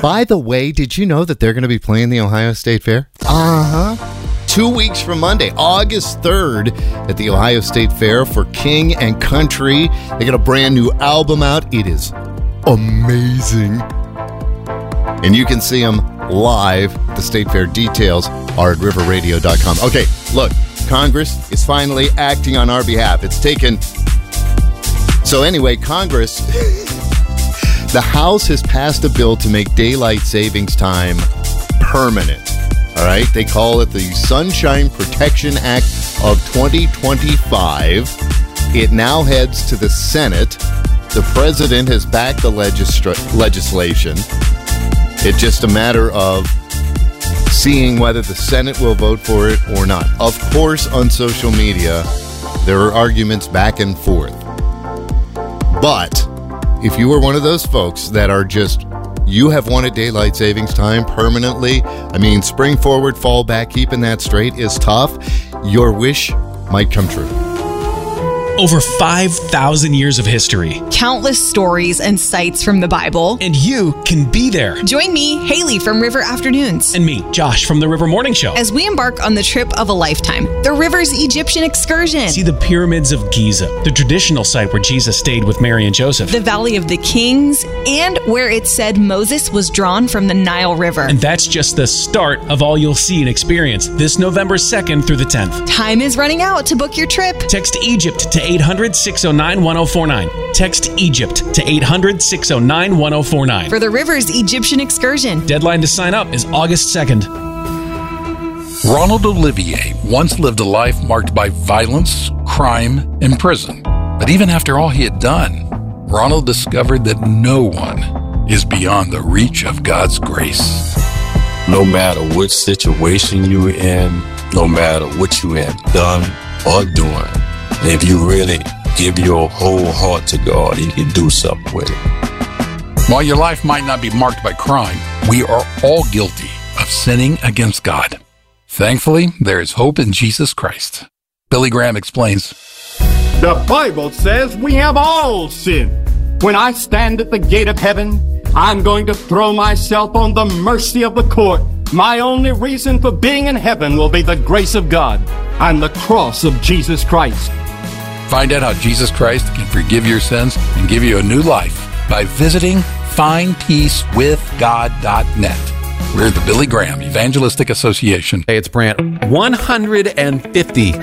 By the way, did you know that they're going to be playing the Ohio State Fair? 2 weeks from Monday, August 3rd, at the Ohio State Fair for King and Country. They got a brand new album out. It is amazing. And you can see them live at the State Fair. Details are at riverradio.com. Okay, look, Congress is finally acting on our behalf. It's taken... So anyway, Congress, the House has passed a bill to make daylight savings time permanent. All right, they call it the Sunshine Protection Act of 2025. It now heads to the Senate. The president has backed the legislation. It's just a matter of seeing whether the Senate will vote for it or not. Of course, on social media, there are arguments back and forth. But if you are one of those folks that are just, you have wanted daylight savings time permanently, I mean, spring forward, fall back, keeping that straight is tough. Your wish might come true. Over 5,000 years of history. Countless stories and sights from the Bible. And you can be there. Join me, Haley from River Afternoons. And me, Josh from the River Morning Show. As we embark on the trip of a lifetime, the River's Egyptian excursion. See the pyramids of Giza, the traditional site where Jesus stayed with Mary and Joseph. The Valley of the Kings, and where it said Moses was drawn from the Nile River. And that's just the start of all you'll see and experience this November 2nd through the 10th. Time is running out to book your trip. Text Egypt to 800-609-1049. Text Egypt to 800-609-1049. For the River's Egyptian excursion. Deadline to sign up is August 2nd. Ronald Olivier once lived a life marked by violence, crime, and prison. But even after all he had done, Ronald discovered that no one is beyond the reach of God's grace. No matter which situation you're in, no matter what you have done or doing, if you really give your whole heart to God, He can do something with it. While your life might not be marked by crime, we are all guilty of sinning against God. Thankfully, there is hope in Jesus Christ. Billy Graham explains. The Bible says we have all sinned. When I stand at the gate of heaven, I'm going to throw myself on the mercy of the court. My only reason for being in heaven will be the grace of God and the cross of Jesus Christ. Find out how Jesus Christ can forgive your sins and give you a new life by visiting findpeacewithgod.net. We're the Billy Graham Evangelistic Association. Hey, it's Brant. 150.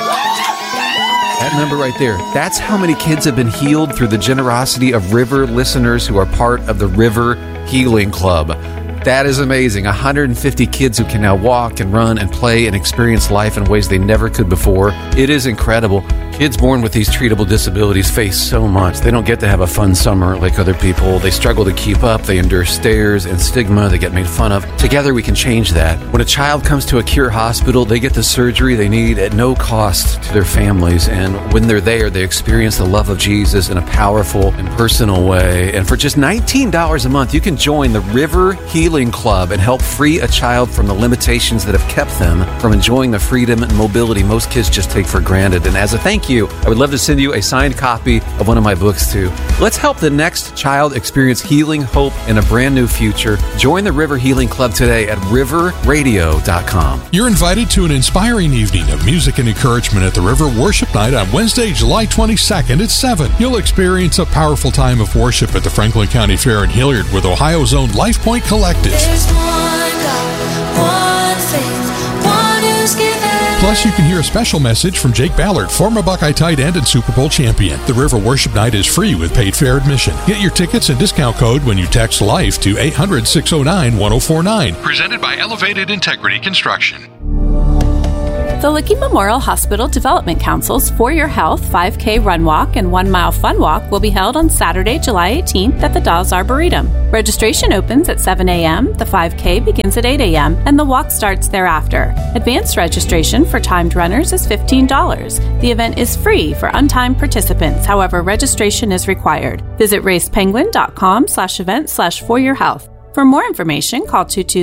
That number right there, that's how many kids have been healed through the generosity of River listeners who are part of the River Healing Club. That is amazing. 150 kids who can now walk and run and play and experience life in ways they never could before. It is incredible. Kids born with these treatable disabilities face so much. They don't get to have a fun summer like other people. They struggle to keep up. They endure stares and stigma. They get made fun of. Together we can change that. When a child comes to a Cure hospital, they get the surgery they need at no cost to their families. And when they're there, they experience the love of Jesus in a powerful and personal way. And for just $19 a month, you can join the River Healing Club and help free a child from the limitations that have kept them from enjoying the freedom and mobility most kids just take for granted. And as a thank you, I would love to send you a signed copy of one of my books too. Let's help the next child experience healing, hope, and a brand new future. Join the River Healing Club today at riverradio.com. You're invited to an inspiring evening of music and encouragement at the River Worship Night on Wednesday, July 22nd at 7. You'll experience a powerful time of worship at the Franklin County Fair in Hilliard with Ohio's own Life Point Collective. There's one God, one faith, one who's given. Plus, you can hear a special message from Jake Ballard, former Buckeye tight end and Super Bowl champion. The River Worship Night is free with paid fare admission. Get your tickets and discount code when you text LIFE to 800-609-1049. Presented by Elevated Integrity Construction. The Licky Memorial Hospital Development Council's For Your Health 5K Run Walk and 1 Mile Fun Walk will be held on Saturday, July 18th at the Dawes Arboretum. Registration opens at 7 a.m., the 5K begins at 8 a.m., and the walk starts thereafter. Advanced registration for timed runners is $15. The event is free for untimed participants. However, registration is required. Visit racepenguin.com/event/foryourhealth. For more information, call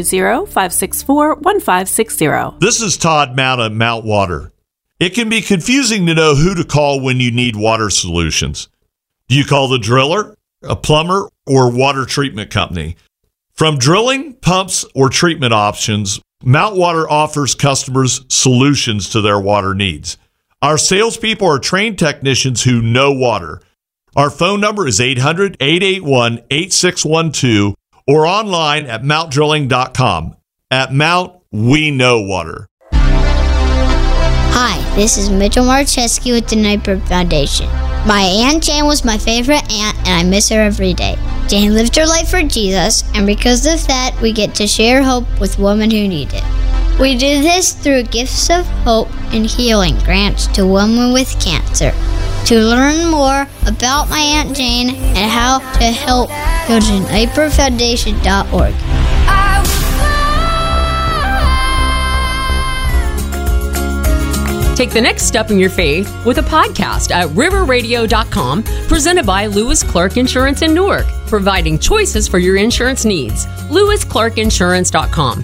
220-564-1560. This is Todd Mount at Mount Water. It can be confusing to know who to call when you need water solutions. Do you call the driller, a plumber, or water treatment company? From drilling, pumps, or treatment options, Mount Water offers customers solutions to their water needs. Our salespeople are trained technicians who know water. Our phone number is 800-881-8612 or online at mountdrilling.com. At Mount, we know water. Hi, this is Mitchell Marcheski with the Nightbird Foundation. My Aunt Jane was my favorite aunt, and I miss her every day. Jane lived her life for Jesus, and because of that, we get to share hope with women who need it. We do this through gifts of hope and healing grants to women with cancer. To learn more about my Aunt Jane and how to help, go to nightbirdfoundation.org. Take the next step in your faith with a podcast at riverradio.com, presented by Lewis Clark Insurance in Newark, providing choices for your insurance needs. LewisClarkInsurance.com.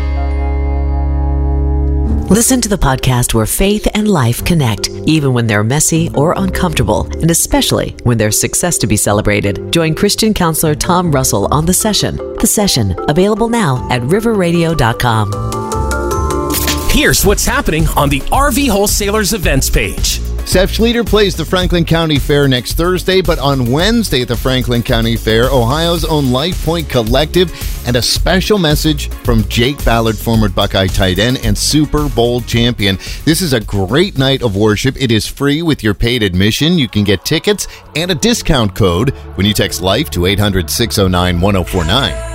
Listen to the podcast where faith and life connect, even when they're messy or uncomfortable, and especially when there's success to be celebrated. Join Christian counselor Tom Russell on The Session. The Session, available now at riverradio.com. Here's what's happening on the RV Wholesalers events page. Seth Schlueter plays the Franklin County Fair next Thursday, but on Wednesday at the Franklin County Fair, Ohio's own Life Point Collective, and a special message from Jake Ballard, former Buckeye tight end and Super Bowl champion. This is a great night of worship. It is free with your paid admission. You can get tickets and a discount code when you text LIFE to 800-609-1049.